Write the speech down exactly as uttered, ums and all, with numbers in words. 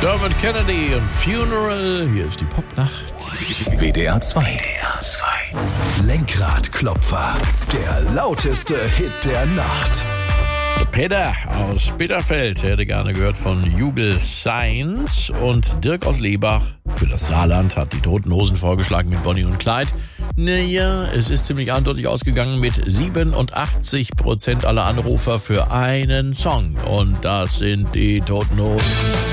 Dermot Kennedy und Funeral. Hier ist die Popnacht. W D R zwei. W D R zwei. Lenkradklopfer. Der lauteste Hit der Nacht. Der Peter aus Bitterfeld hätte gerne gehört von Jugel Science, und Dirk aus Lebach für das Saarland hat die Toten Hosen vorgeschlagen mit Bonnie und Clyde. Naja, es ist ziemlich eindeutig ausgegangen mit siebenundachtzig Prozent aller Anrufer für einen Song. Und das sind die Toten Hosen.